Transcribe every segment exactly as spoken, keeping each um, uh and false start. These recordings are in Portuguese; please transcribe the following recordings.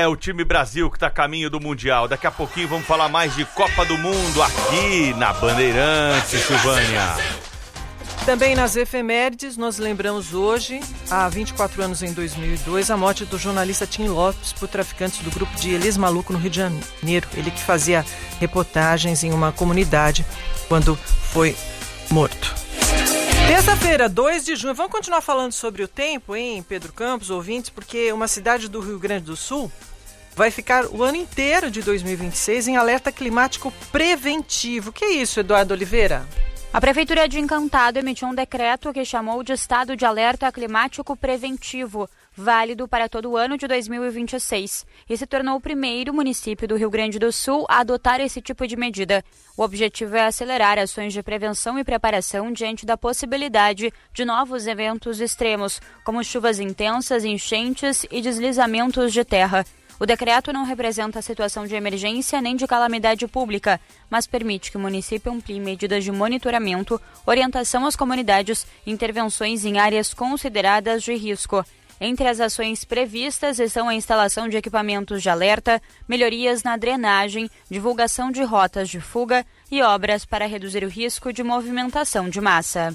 o time Brasil que está a caminho do Mundial. Daqui a pouquinho vamos falar mais de Copa do Mundo aqui na Bandeirantes, Silvânia. Também nas efemérides, nós lembramos hoje, há vinte e quatro anos, em dois mil e dois, a morte do jornalista Tim Lopes por traficantes do grupo de Elis Maluco no Rio de Janeiro. Ele que fazia reportagens em uma comunidade quando foi morto. Terça-feira, dois de junho. Vamos continuar falando sobre o tempo, hein, Pedro Campos, ouvintes, porque uma cidade do Rio Grande do Sul vai ficar o ano inteiro de dois mil e vinte e seis em alerta climático preventivo. O que é isso, Eduardo Oliveira? A Prefeitura de Encantado emitiu um decreto que chamou de estado de alerta climático preventivo, válido para todo o ano de dois mil e vinte e seis, e se tornou o primeiro município do Rio Grande do Sul a adotar esse tipo de medida. O objetivo é acelerar ações de prevenção e preparação diante da possibilidade de novos eventos extremos, como chuvas intensas, enchentes e deslizamentos de terra. O decreto não representa a situação de emergência nem de calamidade pública, mas permite que o município amplie medidas de monitoramento, orientação às comunidades e intervenções em áreas consideradas de risco. Entre as ações previstas estão a instalação de equipamentos de alerta, melhorias na drenagem, divulgação de rotas de fuga e obras para reduzir o risco de movimentação de massa.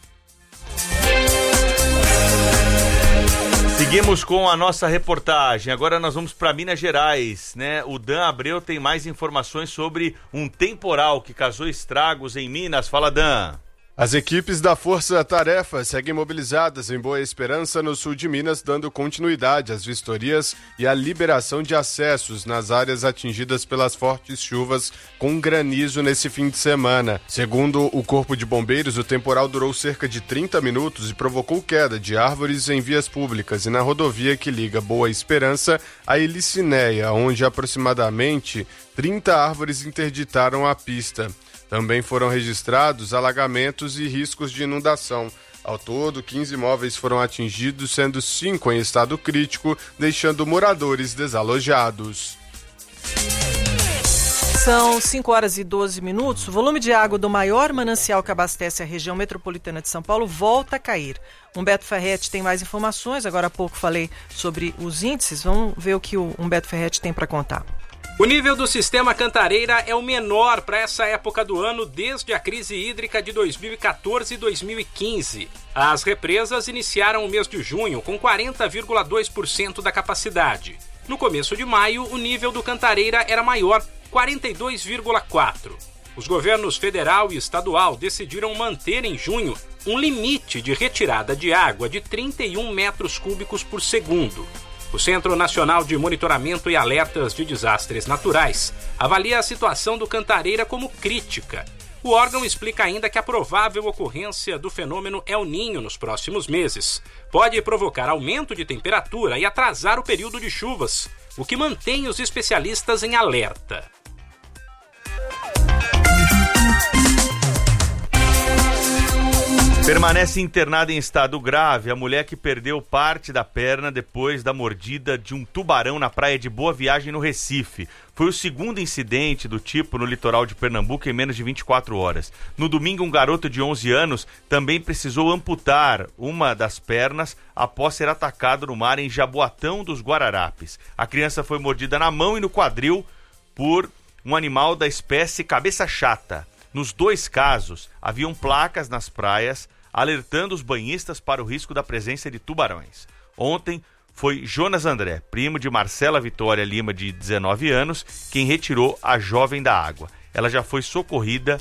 Seguimos com a nossa reportagem. Agora nós vamos para Minas Gerais, né? O Dan Abreu tem mais informações sobre um temporal que causou estragos em Minas. Fala, Dan. As equipes da Força Tarefa seguem mobilizadas em Boa Esperança, no sul de Minas, dando continuidade às vistorias e à liberação de acessos nas áreas atingidas pelas fortes chuvas com granizo nesse fim de semana. Segundo o Corpo de Bombeiros, o temporal durou cerca de trinta minutos e provocou queda de árvores em vias públicas e na rodovia que liga Boa Esperança a Elicinéia, onde aproximadamente trinta árvores interditaram a pista. Também foram registrados alagamentos e riscos de inundação. Ao todo, quinze imóveis foram atingidos, sendo cinco em estado crítico, deixando moradores desalojados. São cinco horas e doze minutos. O volume de água do maior manancial que abastece a região metropolitana de São Paulo volta a cair. Humberto Ferretti tem mais informações. Agora há pouco falei sobre os índices. Vamos ver o que o Humberto Ferretti tem para contar. O nível do sistema Cantareira é o menor para essa época do ano desde a crise hídrica de dois mil e quatorze e dois mil e quinze. As represas iniciaram o mês de junho com quarenta vírgula dois por cento da capacidade. No começo de maio, o nível do Cantareira era maior, quarenta e dois vírgula quatro por cento. Os governos federal e estadual decidiram manter em junho um limite de retirada de água de trinta e um metros cúbicos por segundo. O Centro Nacional de Monitoramento e Alertas de Desastres Naturais avalia a situação do Cantareira como crítica. O órgão explica ainda que a provável ocorrência do fenômeno El Niño nos próximos meses pode provocar aumento de temperatura e atrasar o período de chuvas, o que mantém os especialistas em alerta. Permanece internada em estado grave a mulher que perdeu parte da perna depois da mordida de um tubarão na praia de Boa Viagem, no Recife. Foi o segundo incidente do tipo no litoral de Pernambuco em menos de vinte e quatro horas. No domingo, um garoto de onze anos também precisou amputar uma das pernas após ser atacado no mar em Jaboatão dos Guararapes. A criança foi mordida na mão e no quadril por um animal da espécie cabeça chata. Nos dois casos, haviam placas nas praias alertando os banhistas para o risco da presença de tubarões. Ontem foi Jonas André, primo de Marcela Vitória Lima, de dezenove anos, quem retirou a jovem da água. Ela já foi socorrida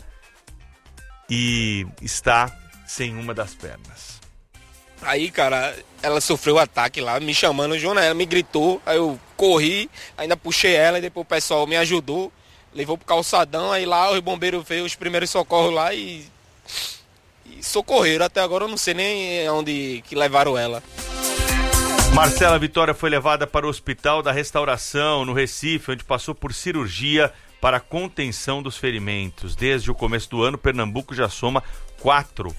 e está sem uma das pernas. Aí, cara, ela sofreu o ataque lá, me chamando, Jonas, ela me gritou, aí eu corri, ainda puxei ela e depois o pessoal me ajudou. Levou pro calçadão, aí lá os bombeiros veio os primeiros socorros lá e, e socorreram. Até agora eu não sei nem onde que levaram ela. Marcela Vitória foi levada para o Hospital da Restauração, no Recife, onde passou por cirurgia para contenção dos ferimentos. Desde o começo do ano, Pernambuco já soma quatro